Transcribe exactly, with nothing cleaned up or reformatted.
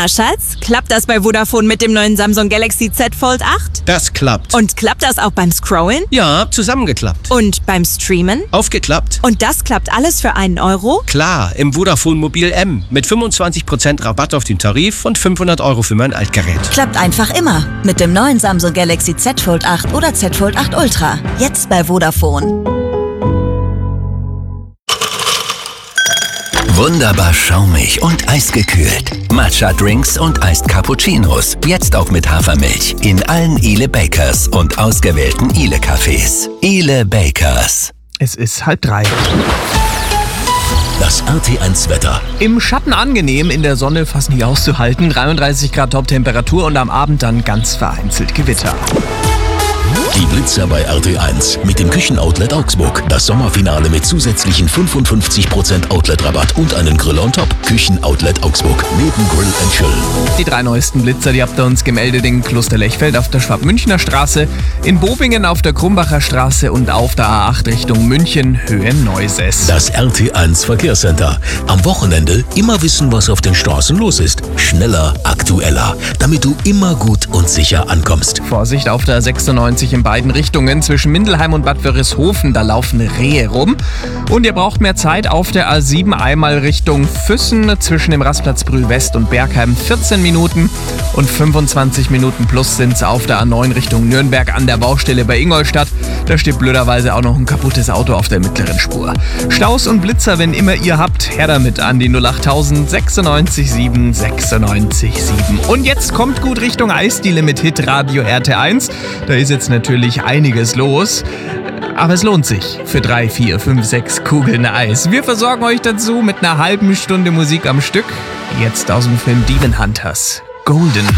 Na, Schatz, klappt das bei Vodafone mit dem neuen Samsung Galaxy Z Fold acht? Das klappt. Und klappt das auch beim Scrollen? Ja, zusammengeklappt. Und beim Streamen? Aufgeklappt. Und das klappt alles für einen Euro? Klar, im Vodafone Mobil M mit fünfundzwanzig Prozent Rabatt auf den Tarif und fünfhundert Euro für mein Altgerät. Klappt einfach immer mit dem neuen Samsung Galaxy Z Fold acht oder Z Fold acht Ultra. Jetzt bei Vodafone. Wunderbar schaumig und eisgekühlt. Matcha-Drinks und Iced Cappuccinos. Jetzt auch mit Hafermilch. In allen Ile Bakers und ausgewählten Ile Cafés. Ile Bakers. Es ist halb drei. Das R T eins Wetter. Im Schatten angenehm, in der Sonne fast nicht auszuhalten. dreiunddreißig Grad Top-Temperatur und am Abend dann ganz vereinzelt Gewitter. Die Blitzer bei R T eins mit dem Küchenoutlet Augsburg. Das Sommerfinale mit zusätzlichen fünfundfünfzig Prozent Outlet-Rabatt und einen Grill on top. Küchenoutlet Augsburg. Neben Grill and Chill. Die drei neuesten Blitzer, die habt ihr uns gemeldet in Klosterlechfeld auf der Schwab-Münchner Straße, in Bobingen auf der Krumbacher Straße und auf der A acht Richtung München, Höhe Neuses. Das R T eins Verkehrscenter. Am Wochenende immer wissen, was auf den Straßen los ist. Schneller, aktueller, damit du immer gut und sicher ankommst. Vorsicht auf der sechsundneunzig in beiden Richtungen zwischen Mindelheim und Bad Wörishofen, da laufen Rehe rum. Und ihr braucht mehr Zeit auf der A sieben einmal Richtung Füssen zwischen dem Rastplatz Brühl West und Bergheim vierzehn Minuten und fünfundzwanzig Minuten plus sind es auf der A neun Richtung Nürnberg an der Baustelle bei Ingolstadt. Da steht blöderweise auch noch ein kaputtes Auto auf der mittleren Spur. Staus und Blitzer, wenn immer ihr habt, her damit an die null achttausend sechsundneunzig sieben sechsundneunzig sieben. Und jetzt kommt gut Richtung Eisdiele mit Hitradio R T eins. Da ist jetzt natürlich einiges los. Aber es lohnt sich für drei, vier, fünf, sechs Kugeln Eis. Wir versorgen euch dazu mit einer halben Stunde Musik am Stück. Jetzt aus dem Film Demon Hunters. Golden.